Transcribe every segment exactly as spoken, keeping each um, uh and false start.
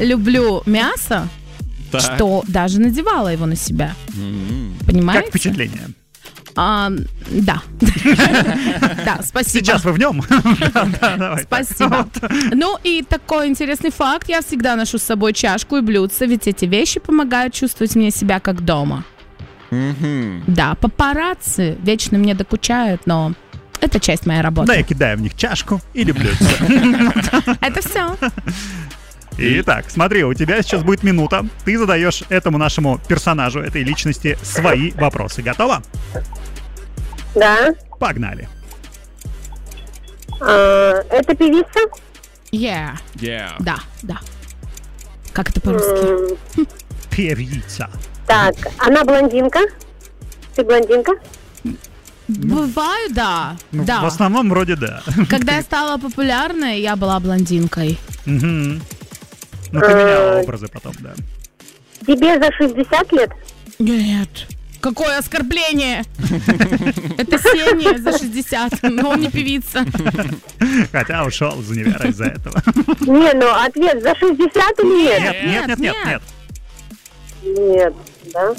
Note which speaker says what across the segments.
Speaker 1: люблю мясо, так. что даже надевала его на себя. Mm-hmm. Понимаете?
Speaker 2: Как впечатление?
Speaker 1: А, да. Да, спасибо.
Speaker 2: Сейчас вы в нем?
Speaker 1: Спасибо. Ну и такой интересный факт. Я всегда ношу с собой чашку и блюдце, ведь эти вещи помогают чувствовать мне себя как дома. Да, папарацци вечно мне докучают, но это часть моей работы.
Speaker 2: Да, я кидаю в них чашку или блюдце.
Speaker 1: Это все.
Speaker 2: Итак, смотри, у тебя сейчас будет минута. Ты задаешь этому нашему персонажу, этой личности, свои вопросы. Готова?
Speaker 3: Да.
Speaker 2: Погнали.
Speaker 3: А, это певица?
Speaker 1: Yeah.
Speaker 4: Yeah.
Speaker 1: Да, да. Как это по-русски?
Speaker 3: М,
Speaker 2: Певица.
Speaker 3: Так, она блондинка? Ты блондинка?
Speaker 1: Бываю, да.
Speaker 2: Ну,
Speaker 1: да.
Speaker 2: В основном вроде да.
Speaker 1: Когда я стала популярной, я была блондинкой.
Speaker 2: Угу. Ну, ты меняла образы потом, да.
Speaker 3: Тебе за шестьдесят лет?
Speaker 1: Нет. Какое оскорбление! Это Сеня за шестьдесят, но он не певица.
Speaker 2: Хотя ушел из универа из-за этого.
Speaker 3: Не, ну ответ за шестьдесят или нет?
Speaker 2: Нет, нет, нет, нет, нет.
Speaker 3: Нет, да?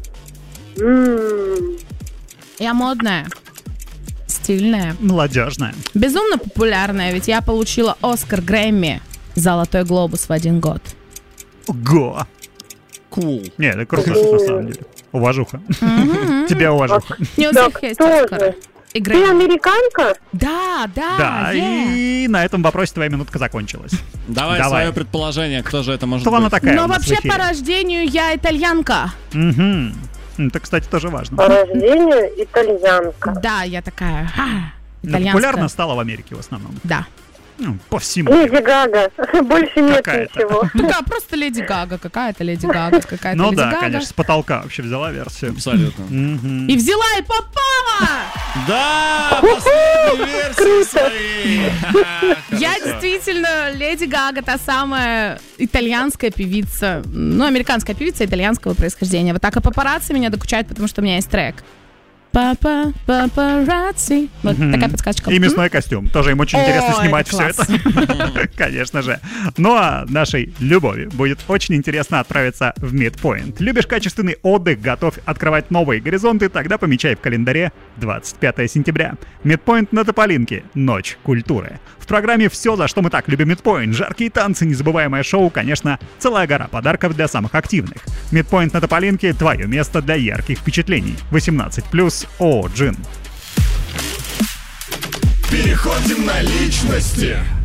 Speaker 3: М-м.
Speaker 1: Я модная, стильная,
Speaker 2: молодежная,
Speaker 1: безумно популярная, ведь я получила Оскар, Грэмми, Золотой глобус в один год.
Speaker 2: Го!
Speaker 4: Cool.
Speaker 2: Не, это круто, на самом деле. Уважуха. Тебе уважуха.
Speaker 1: Не у всех есть Оскар.
Speaker 3: Ты американка?
Speaker 1: Да, да.
Speaker 2: Да, и на этом вопросе твоя минутка закончилась.
Speaker 4: Давай свое предположение, кто же это может быть.
Speaker 2: Кто она такая?
Speaker 1: Но вообще по рождению я итальянка.
Speaker 2: Угу. Это, кстати, тоже важно.
Speaker 3: По рождению итальянка.
Speaker 1: Да, я такая
Speaker 2: итальянская. Популярна стала в Америке в основном.
Speaker 1: Да.
Speaker 2: Ну, по всему.
Speaker 3: Леди Гага. Больше нет ничего.
Speaker 1: Такая просто Леди Гага. Какая-то Леди Гага, какая-то
Speaker 2: Ну
Speaker 1: Леди
Speaker 2: да,
Speaker 1: Гага.
Speaker 2: конечно, с потолка вообще взяла версию.
Speaker 4: Абсолютно.
Speaker 1: И взяла и попала!
Speaker 4: Да, последнюю версию своей.
Speaker 1: Я действительно Леди Гага, та самая итальянская певица, ну, американская певица итальянского происхождения. Вот так и папарацци меня докучают, потому что у меня есть трек. Папа, папарацци. Вот mm-hmm. такая подсказочка.
Speaker 2: И мясной костюм. Тоже им очень
Speaker 1: О,
Speaker 2: интересно снимать
Speaker 1: это
Speaker 2: все это. Конечно же. Ну а нашей Любови будет очень интересно отправиться в Midpoint. Любишь качественный отдых, готов открывать новые горизонты? Тогда помечай в календаре двадцать пятое сентября. Midpoint на Тополинке. Ночь культуры. В программе все, за что мы так любим Midpoint. Жаркие танцы, незабываемое шоу, конечно, целая гора подарков для самых активных. Midpoint на Тополинке — твое место для ярких впечатлений. восемнадцать плюс. О, Джин.
Speaker 5: Переходим на личности.